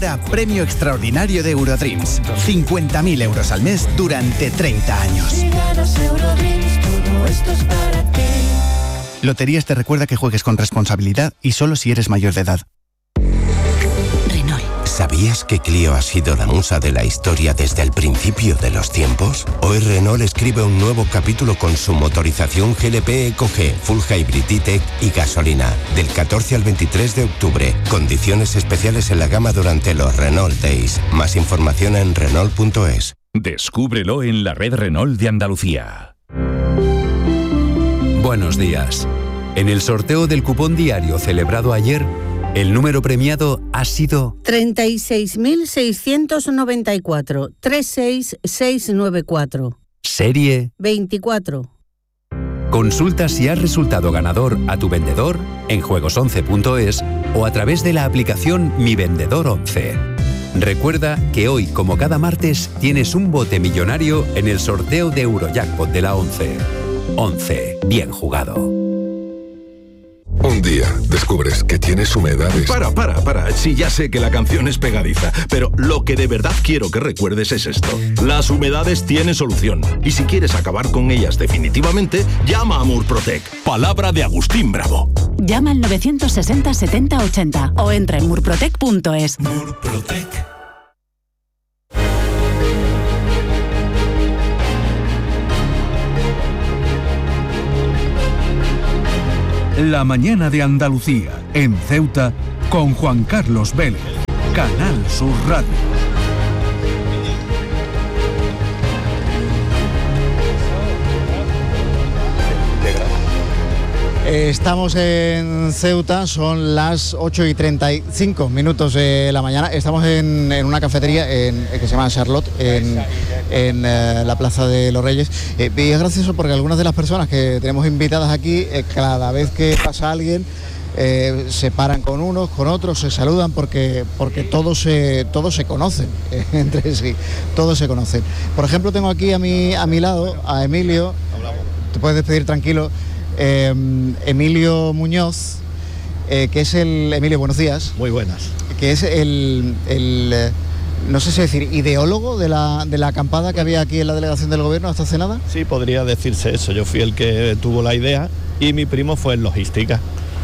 ahora premio extraordinario de Eurodreams. 50.000 euros al mes durante 30 años. Si ganas Eurodreams, todo esto es para ti. Loterías te recuerda que juegues con responsabilidad y solo si eres mayor de edad. ¿Sabías que Clio ha sido la musa de la historia desde el principio de los tiempos? Hoy Renault escribe un nuevo capítulo con su motorización GLP EcoG, Full Hybrid E-Tech y gasolina. Del 14 al 23 de octubre. Condiciones especiales en la gama durante los Renault Days. Más información en Renault.es. Descúbrelo en la red Renault de Andalucía. Buenos días. En el sorteo del cupón diario celebrado ayer, el número premiado ha sido 36.694, 36694. Serie 24. Consulta si has resultado ganador a tu vendedor en juegos11.es o a través de la aplicación Mi Vendedor 11. Recuerda que hoy, como cada martes, tienes un bote millonario en el sorteo de Eurojackpot de la 11. 11. Bien jugado. Un día descubres que tienes humedades. Para. Sí, ya sé que la canción es pegadiza, pero lo que de verdad quiero que recuerdes es esto. Las humedades tienen solución. Y si quieres acabar con ellas definitivamente, llama a Murprotec. Palabra de Agustín Bravo. Llama al 960 70 80 o entra en murprotec.es. Murprotec. La mañana de Andalucía, en Ceuta, con Juan Carlos Vélez, Canal Sur Radio. Estamos en Ceuta, son las 8:35 de la mañana. Estamos en una cafetería que se llama Charlotte, en la Plaza de los Reyes. Y es gracioso porque algunas de las personas que tenemos invitadas aquí, cada vez que pasa alguien, se paran con unos, con otros, se saludan porque todos se conocen entre sí, todos se conocen. Por ejemplo, tengo aquí a mi lado a Emilio. Te puedes despedir tranquilo. Emilio Muñoz, que es el... Emilio, buenos días. Muy buenas. Que es el no sé si decir, ideólogo de la acampada que había aquí en la delegación del gobierno hasta hace nada. Sí, podría decirse eso. Yo fui el que tuvo la idea y mi primo fue en logística.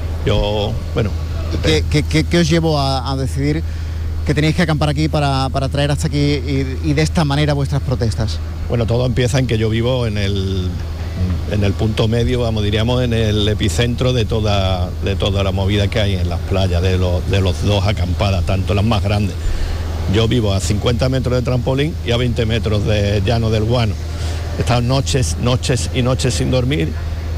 ¿Qué os llevó a decidir que tenéis que acampar aquí para traer hasta aquí y de esta manera vuestras protestas? Bueno, todo empieza en que yo vivo en el punto medio, diríamos, en el epicentro de toda la movida que hay en las playas, de los dos acampadas, tanto las más grandes. Yo vivo a 50 metros de trampolín y a 20 metros de llano del Guano. He estado noches y noches sin dormir,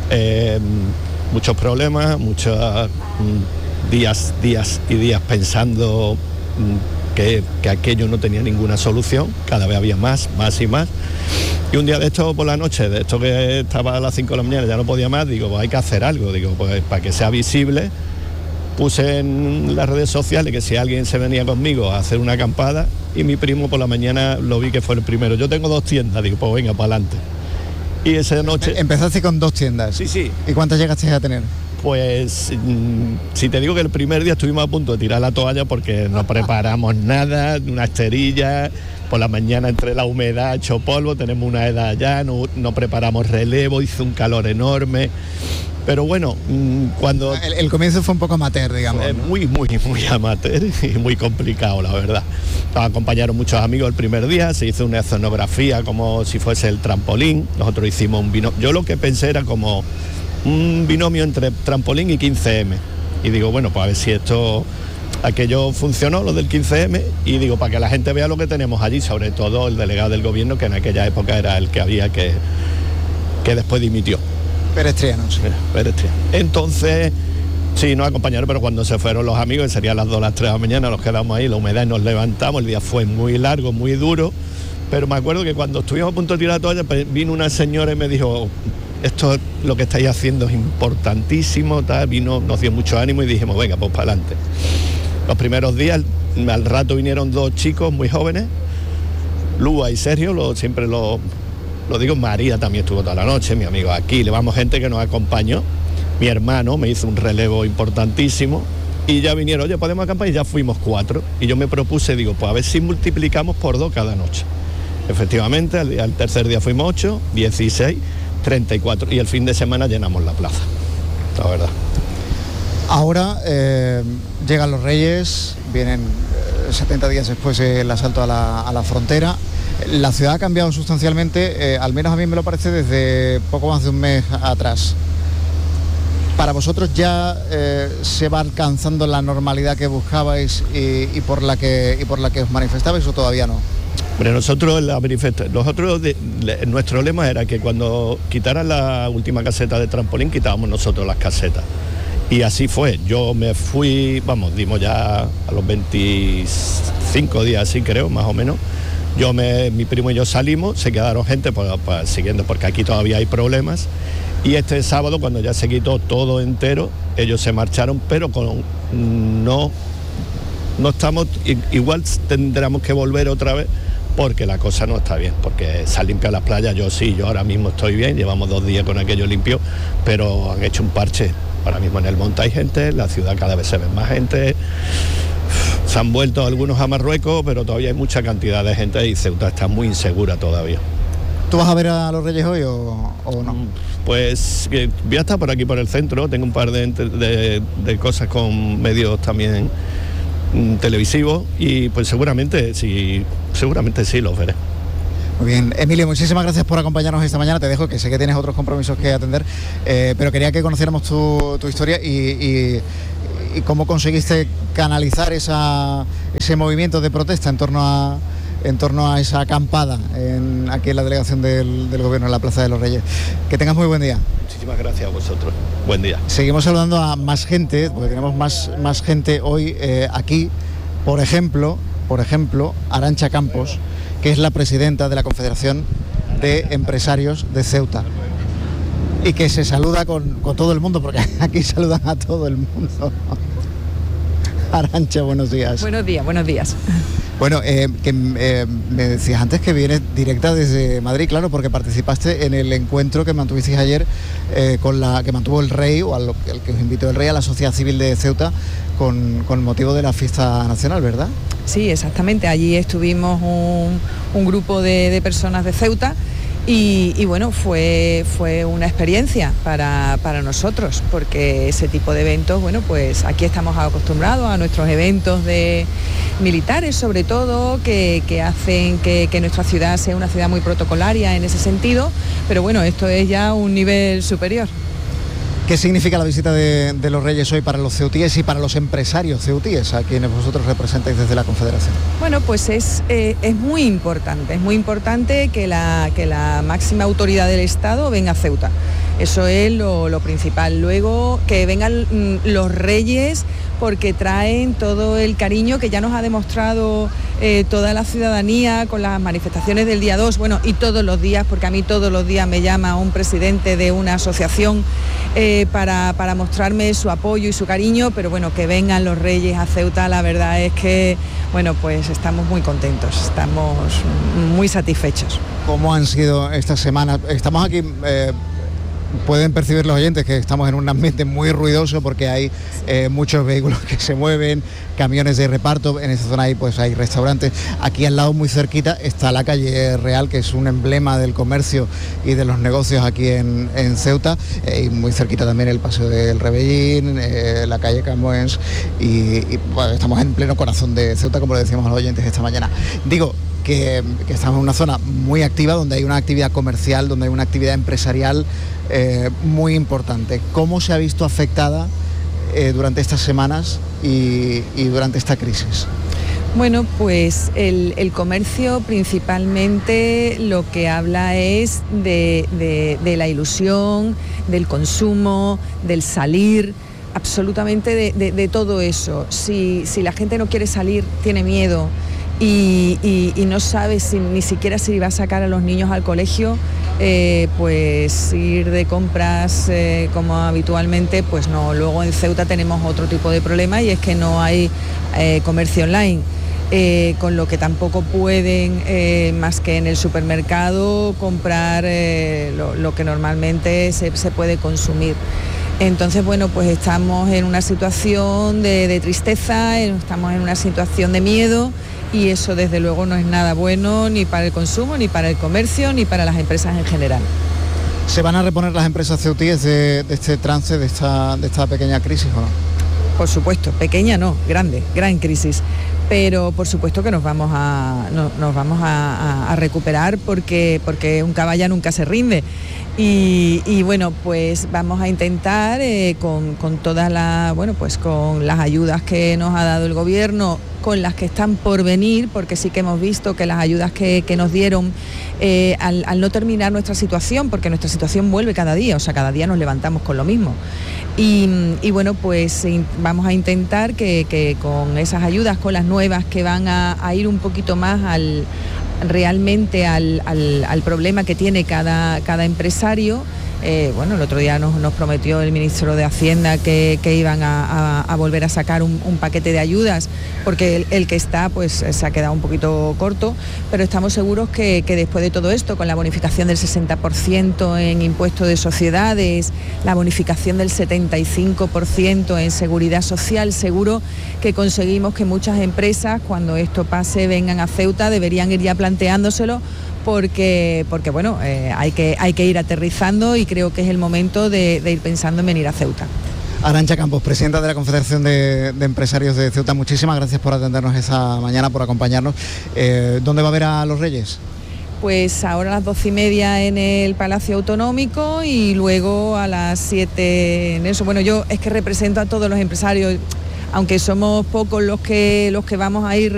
muchos problemas, muchos días y días pensando que aquello no tenía ninguna solución, cada vez había más y más. Y un día de esto por la noche, de esto que estaba a las 5 de la mañana, ya no podía más, digo, pues hay que hacer algo, digo, pues para que sea visible, puse en las redes sociales que si alguien se venía conmigo a hacer una acampada, y mi primo por la mañana lo vi que fue el primero. Yo tengo 2 tiendas, digo, pues venga, para adelante. Y esa noche... ¿Empezaste con 2 tiendas? Sí. ¿Y cuántas llegaste a tener? Pues si te digo que el primer día estuvimos a punto de tirar la toalla porque no preparamos nada, una esterilla, por la mañana entre la humedad, hecho polvo, tenemos una edad ya, no preparamos relevo, hizo un calor enorme. Pero bueno, cuando... El comienzo fue un poco amateur, digamos, ¿no? Muy amateur y muy complicado, la verdad. Nos acompañaron muchos amigos el primer día, se hizo una escenografía como si fuese el trampolín, nosotros hicimos un binomio. Yo lo que pensé era como un binomio entre trampolín y 15M. Y digo, bueno, pues a ver si aquello funcionó, lo del 15M, y digo, para que la gente vea lo que tenemos allí, sobre todo el delegado del gobierno, que en aquella época era el que había que después dimitió. Perestriano. Sí, Perestriano. Entonces, sí, nos acompañaron, pero cuando se fueron los amigos, que serían las 2 o las 3 de la mañana, nos quedamos ahí, la humedad, y nos levantamos. El día fue muy largo, muy duro, pero me acuerdo que cuando estuvimos a punto de tirar la toalla, pues vino una señora y me dijo, esto lo que estáis haciendo es importantísimo, tal. Vino, nos dio mucho ánimo y dijimos, venga, pues para adelante. Los primeros días, al rato vinieron 2 chicos muy jóvenes, Lua y Sergio, siempre lo digo, María también estuvo toda la noche, mi amigo aquí, le vamos gente que nos acompañó. Mi hermano me hizo un relevo importantísimo Y ya vinieron, oye, podemos acampar, y ya fuimos 4. Y yo me propuse, digo, pues a ver si multiplicamos por 2 cada noche. Efectivamente, al tercer día fuimos 8, 16, 34. Y el fin de semana llenamos la plaza, la verdad. Ahora llegan los Reyes, vienen 70 días después el asalto a la frontera. La ciudad ha cambiado sustancialmente, al menos a mí me lo parece, desde poco más de un mes atrás. ¿Para vosotros ya se va alcanzando la normalidad que buscabais y por la que os manifestabais o todavía no? Pero nosotros nuestro lema era que cuando quitaran la última caseta de trampolín, quitábamos nosotros las casetas. Y así fue. Yo me fui, dimos ya a los 25 días, así creo, más o menos. Mi primo y yo salimos, se quedaron gente siguiendo, porque aquí todavía hay problemas. Y este sábado, cuando ya se quitó todo entero, ellos se marcharon, pero no estamos, igual tendremos que volver otra vez, porque la cosa no está bien, porque se han limpiado las playas. Yo ahora mismo estoy bien, llevamos 2 días con aquello limpio, pero han hecho un parche. Ahora mismo en el monte hay gente, en la ciudad cada vez se ven más gente. Se han vuelto algunos a Marruecos, pero todavía hay mucha cantidad de gente y Ceuta está muy insegura todavía. ¿Tú vas a ver a los Reyes hoy o no? Pues voy a estar por aquí, por el centro. Tengo un par de cosas con medios también televisivos y pues seguramente sí los veré. Muy bien, Emilio, muchísimas gracias por acompañarnos esta mañana. Te dejo, que sé que tienes otros compromisos que atender, pero quería que conociéramos tu historia y cómo conseguiste canalizar ese movimiento de protesta en torno a esa acampada aquí en la delegación del Gobierno en la Plaza de los Reyes. Que tengas muy buen día. Muchísimas gracias a vosotros. Buen día. Seguimos saludando a más gente, porque tenemos más gente hoy aquí. Por ejemplo, Arantxa Campos, que es la presidenta de la Confederación de Empresarios de Ceuta. Y que se saluda con todo el mundo, porque aquí saludan a todo el mundo. Arantxa, buenos días. Buenos días. Bueno, me decías antes que vienes directa desde Madrid, claro, porque participaste en el encuentro que mantuvisteis ayer que mantuvo el rey, o al que os invitó el rey, a la Sociedad Civil de Ceuta, con motivo de la fiesta nacional, ¿verdad? Sí, exactamente. Allí estuvimos un grupo de personas de Ceuta. Y bueno, fue una experiencia para nosotros, porque ese tipo de eventos, bueno, pues aquí estamos acostumbrados a nuestros eventos de militares, sobre todo, que hacen que nuestra ciudad sea una ciudad muy protocolaria en ese sentido, pero bueno, esto es ya un nivel superior. ¿Qué significa la visita de los Reyes hoy para los ceutíes y para los empresarios ceutíes, a quienes vosotros representáis desde la Confederación? Bueno, pues es muy importante que la máxima autoridad del Estado venga a Ceuta. Eso es lo principal. Luego, que vengan los Reyes, porque traen todo el cariño que ya nos ha demostrado toda la ciudadanía con las manifestaciones del día 2, bueno, y todos los días, porque a mí todos los días me llama un presidente de una asociación para mostrarme su apoyo y su cariño, pero bueno, que vengan los Reyes a Ceuta, la verdad es que, bueno, pues estamos muy contentos, estamos muy satisfechos. ¿Cómo han sido estas semanas? Estamos aquí... Pueden percibir los oyentes que estamos en un ambiente muy ruidoso, porque hay muchos vehículos que se mueven, camiones de reparto. En esta zona hay restaurantes. Aquí al lado, muy cerquita, está la calle Real, que es un emblema del comercio y de los negocios aquí en Ceuta, y muy cerquita también el Paseo del Rebellín, la calle Camões, y bueno, estamos en pleno corazón de Ceuta, como le decíamos a los oyentes esta mañana. Digo que estamos en una zona muy activa, donde hay una actividad comercial, donde hay una actividad empresarial muy importante. ¿Cómo se ha visto afectada durante estas semanas y durante esta crisis? Bueno, pues el comercio principalmente lo que habla es de la ilusión, del consumo, del salir, absolutamente de todo eso. Si la gente no quiere salir, tiene miedo, y no sabe ni siquiera si va a sacar a los niños al colegio, pues ir de compras como habitualmente, pues no. Luego en Ceuta tenemos otro tipo de problema, y es que no hay comercio online, con lo que tampoco pueden, más que en el supermercado, comprar lo que normalmente se puede consumir. Entonces, bueno, pues estamos en una situación de tristeza, estamos en una situación de miedo y eso desde luego no es nada bueno ni para el consumo, ni para el comercio, ni para las empresas en general. ¿Se van a reponer las empresas ceutíes de este trance, de esta pequeña crisis o no? Por supuesto, pequeña no, grande, gran crisis. Pero por supuesto que nos vamos a recuperar porque un caballa nunca se rinde. Y bueno, pues vamos a intentar con todas las, bueno, pues con las ayudas que nos ha dado el gobierno, con las que están por venir, porque sí que hemos visto que las ayudas que nos dieron al no terminar nuestra situación, porque nuestra situación vuelve cada día, o sea, cada día nos levantamos con lo mismo. Y bueno, pues vamos a intentar que con esas ayudas, con las nuevas que van a ir un poquito más realmente al problema que tiene cada empresario. Bueno, el otro día nos prometió el ministro de Hacienda que iban a volver a sacar un paquete de ayudas, porque el que está pues se ha quedado un poquito corto, pero estamos seguros que después de todo esto, con la bonificación del 60% en impuesto de sociedades, la bonificación del 75% en seguridad social, seguro que conseguimos que muchas empresas, cuando esto pase, vengan a Ceuta. Deberían ir ya planteándoselo, porque bueno, hay que ir aterrizando y creo que es el momento de ir pensando en venir a Ceuta. Arantxa Campos, presidenta de la Confederación de Empresarios de Ceuta, muchísimas gracias por atendernos esta mañana, por acompañarnos. ¿Dónde va a ver a los Reyes? Pues ahora a las 12:30 en el Palacio Autonómico y luego a las 7 en eso. Bueno, yo es que represento a todos los empresarios, aunque somos pocos los que vamos a ir